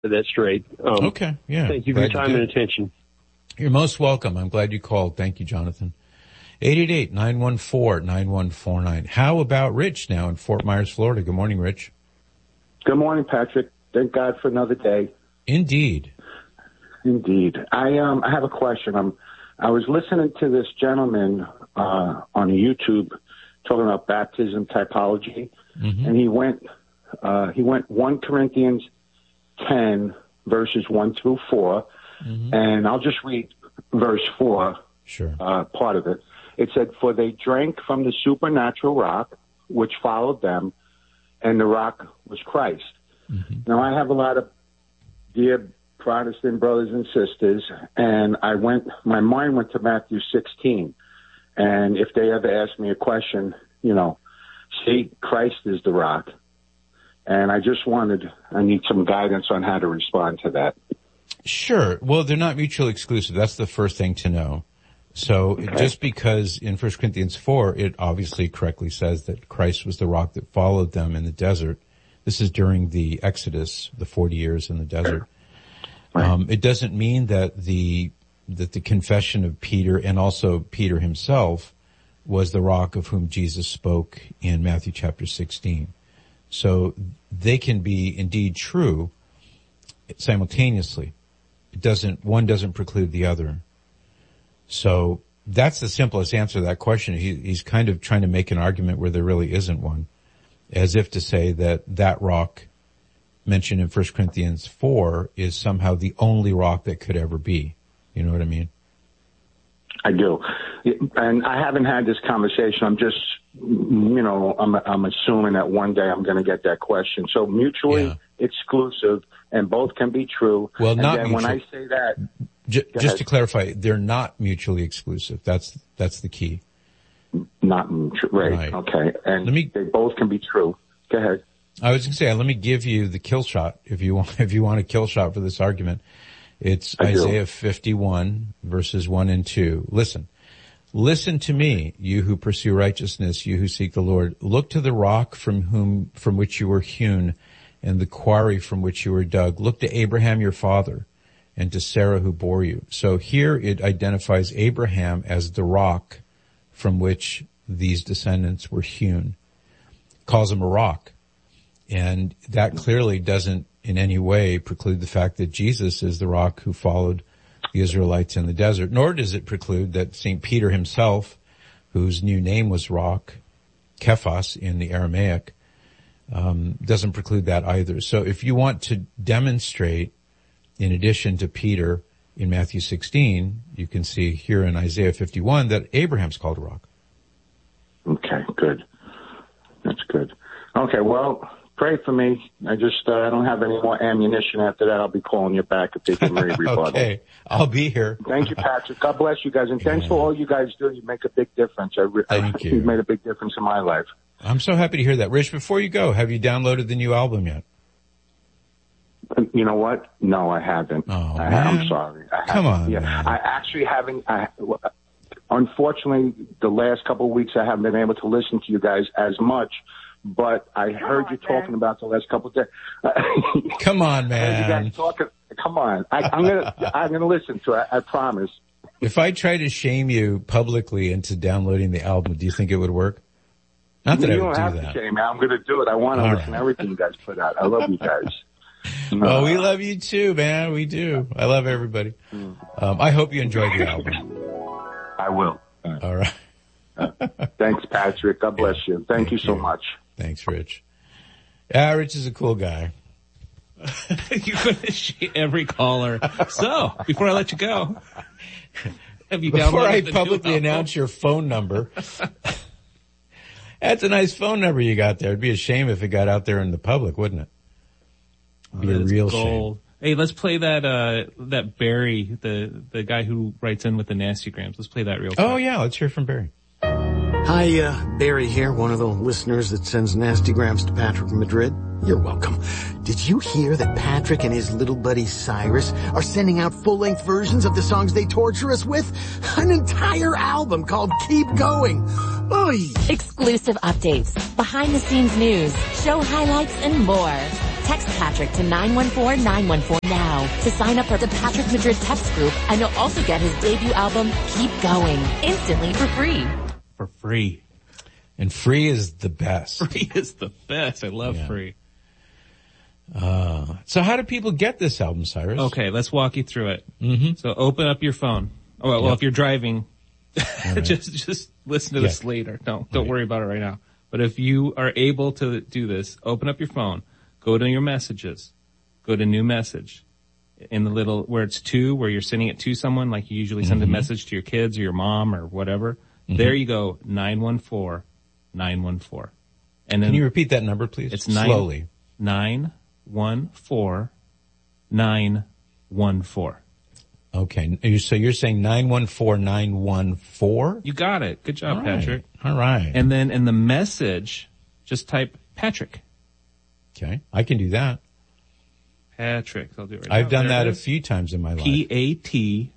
that straight. Okay, yeah. Thank you for your time and attention. You're most welcome. I'm glad you called. Thank you, Jonathan. 888-914-9149. How about Rich now in Fort Myers, Florida? Good morning, Rich. Good morning, Patrick. Thank God for another day. Indeed. I have a question. I was listening to this gentleman on YouTube talking about baptism typology, and he went 1 Corinthians 10 verses 1 through 4, and I'll just read verse 4. Sure. Part of it. It said, "For they drank from the supernatural rock which followed them, and the rock was Christ." Now, I have a lot of dear Protestant brothers and sisters, and my mind went to Matthew 16. And if they ever ask me a question, see, Christ is the rock. And I need some guidance on how to respond to that. Sure. Well, they're not mutually exclusive. That's the first thing to know. So just because in 1 Corinthians 4, it obviously correctly says that Christ was the rock that followed them in the desert. This is during the Exodus, the 40 years in the desert. Right. It doesn't mean that the confession of Peter and also Peter himself was the rock of whom Jesus spoke in Matthew chapter 16. So they can be indeed true simultaneously. One doesn't preclude the other. So that's the simplest answer to that question. He's kind of trying to make an argument where there really isn't one, as if to say that rock mentioned in 1 Corinthians 4 is somehow the only rock that could ever be. You know what I mean? I do. And I haven't had this conversation. I'm just, I'm assuming that one day I'm going to get that question. So mutually exclusive, and both can be true. Well, and not then mutual. when I say that, just to clarify, they're not mutually exclusive. That's the key. Not mutual, right? Okay, and they both can be true. Go ahead. I was going to say, let me give you the kill shot if you want a kill shot for this argument. It's Isaiah 51 verses 1 and 2. Listen to me, you who pursue righteousness, you who seek the Lord. Look to the rock from which you were hewn, and the quarry from which you were dug. Look to Abraham your father, and to Sarah who bore you. So here it identifies Abraham as the rock from which these descendants were hewn. Calls him a rock. And that clearly doesn't in any way preclude the fact that Jesus is the rock who followed the Israelites in the desert, nor does it preclude that St. Peter himself, whose new name was rock, Kephas in the Aramaic, doesn't preclude that either. So if you want to demonstrate, in addition to Peter in Matthew 16, you can see here in Isaiah 51 that Abraham's called a rock. Okay, good. That's good. Okay, well, pray for me. I don't have any more ammunition after that. I'll be calling you back if they give me a rebuttal. Okay, I'll be here. Thank you, Patrick. God bless you guys. And thanks for all you guys do. You make a big difference. Thank you. You've made a big difference in my life. I'm so happy to hear that. Rich, before you go, have you downloaded the new album yet? You know what? No, I haven't. Oh, man. I'm sorry. Come on, man. I actually haven't. Unfortunately, the last couple of weeks I haven't been able to listen to you guys as much, but I heard you talking about the last couple of days. Come on, man. You guys talking. Come on. I'm gonna listen to it. I promise. If I try to shame you publicly into downloading the album, do you think it would work? Not that I would do that. You don't have to shame me. I'm going to do it. I want to listen to everything you guys put out. I love you guys. Oh, we love you too, man. We do. I love everybody. I hope you enjoyed the album. I will. All right. Thanks, Patrick. God bless you. Thank you so much. Thanks, Rich. Yeah, Rich is a cool guy. You're going to shit every caller. So, before I let you go, have you before I publicly announce your phone number, that's a nice phone number you got there. It'd be a shame if it got out there in the public, wouldn't it? It'd be a real shame. Hey, let's play that Barry, the guy who writes in with the Nastygrams. Let's play that real quick. Oh yeah, let's hear from Barry. Hi, Barry here, one of the listeners that sends Nastygrams to Patrick in Madrid. You're welcome. Did you hear that Patrick and his little buddy Cyrus are sending out full-length versions of the songs they torture us with? An entire album called Keep Going. Oy. Exclusive updates, behind-the-scenes news, show highlights, and more. Text Patrick to 914-914 now to sign up for the Patrick Madrid text group, and you'll also get his debut album, Keep Going, instantly for free. For free. And free is the best. Free is the best. I love free. So how do people get this album, Cyrus? Okay, let's walk you through it. Mm-hmm. So open up your phone. Oh, well, if you're driving, right. just listen to this later. Don't worry about it right now. But if you are able to do this, open up your phone, go to your messages, go to new message. In the little, where it's to, where you're sending it to someone, like you usually send a message to your kids or your mom or whatever. There you go, 914-914. And then can you repeat that number, please? It's slowly. 914-914. Okay, so you're saying 914-914? You got it. Good job, Patrick. All right. And then in the message, just type Patrick. Okay, I can do that. Patrick. I'll do it right now. I've done that a few times in my life. Patrick.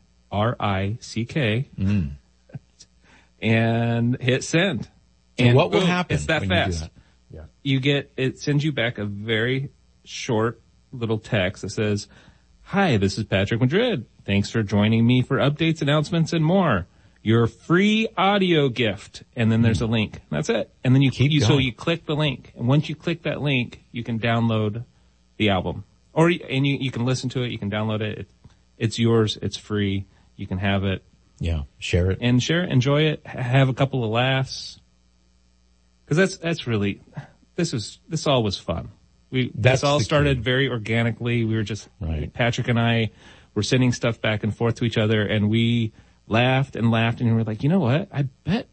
And hit send. And what will happen? It's that when fast. You do that? Yeah. You get, it sends you back a very short little text that says, "Hi, this is Patrick Madrid. Thanks for joining me for updates, announcements, and more. Your free audio gift." And then there's a link. That's it. And then you click the link. And once you click that link, you can download the album. Or, and you can listen to it. You can download it. It's yours. It's free. You can have it. Yeah. Share it. And share it. Enjoy it. Have a couple of laughs. Cause that's really, this all was fun. This all started very organically. We were just, Patrick and I were sending stuff back and forth to each other, and we laughed and laughed, and we were like, you know what? I bet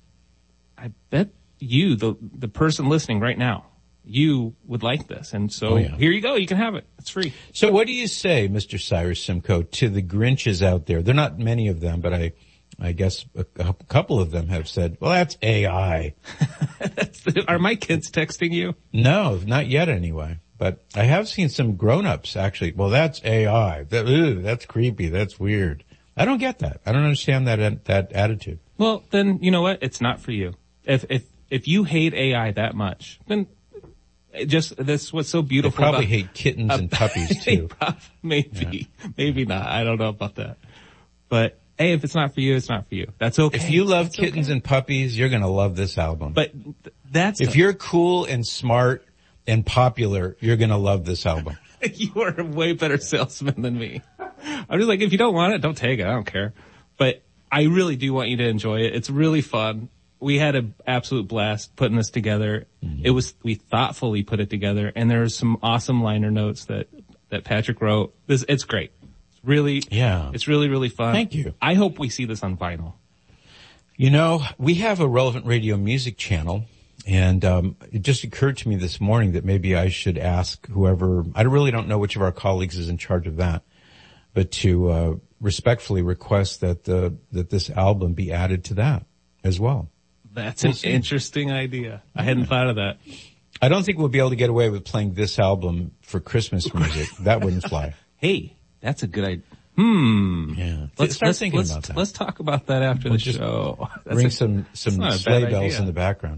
you, the person listening right now, you would like this. And so here you go. You can have it. It's free. So what do you say, Mr. Cyrus Simcoe, to the Grinches out there? There are not many of them, but I guess a couple of them have said, well, that's AI. Are my kids texting you? No, not yet anyway. But I have seen some grown-ups actually. Well, that's AI. That's creepy. That's weird. I don't get that. I don't understand that attitude. Well, then you know what? It's not for you. If you hate AI that much, then that's what's so beautiful. They probably hate kittens and puppies too. Maybe not. I don't know about that. But hey, if it's not for you, it's not for you. That's okay. If you love kittens and puppies, you're going to love this album. But if you're cool and smart and popular, you're going to love this album. You are a way better salesman than me. I'm just like, if you don't want it, don't take it. I don't care. But I really do want you to enjoy it. It's really fun. We had an absolute blast putting this together. Mm-hmm. We thoughtfully put it together, and there's some awesome liner notes that Patrick wrote. It's great. It's really fun. Thank you. I hope we see this on vinyl. You know, we have a Relevant Radio music channel, and it just occurred to me this morning that maybe I should ask whoever, I really don't know which of our colleagues is in charge of that, but to respectfully request that this album be added to that as well. That's an interesting idea. I hadn't thought of that. I don't think we'll be able to get away with playing this album for Christmas music. That wouldn't fly. Hey, that's a good idea. Yeah. Let's start thinking about that. Let's talk about that after the show. Bring some sleigh bells in the background.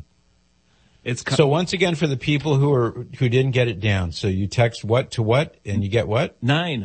So once again, for the people who didn't get it down, so you text what to what and you get what?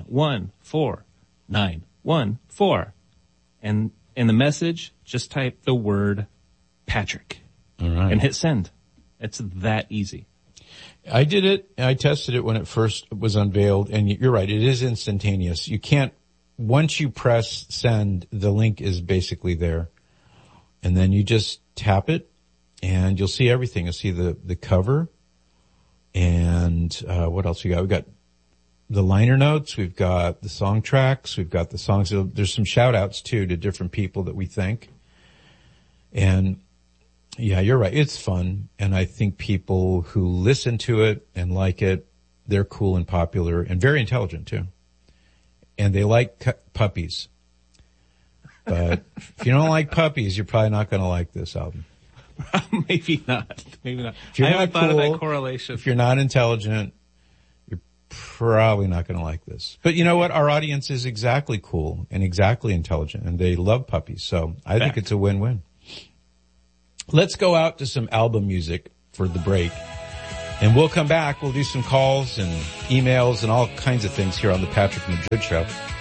914. And in the message, just type the word Patrick. All right. And hit send. It's that easy. I did it. I tested it when it first was unveiled, and you're right. It is instantaneous. You can't, once you press send, the link is basically there. And then you just tap it and you'll see everything. You'll see the cover and, what else we got? We've got the liner notes. We've got the song tracks. We've got the songs. There's some shout outs too to different people that we thank. And yeah, you're right. It's fun. And I think people who listen to it and like it, they're cool and popular and very intelligent too. And they like puppies. But if you don't like puppies, you're probably not going to like this album. Maybe not. If you're I haven't thought of that correlation. If you're not intelligent, you're probably not going to like this. But you know what? Our audience is exactly cool and exactly intelligent, and they love puppies. So I think it's a win-win. Let's go out to some album music for the break. And we'll come back. We'll do some calls and emails and all kinds of things here on the Patrick Madrid Show.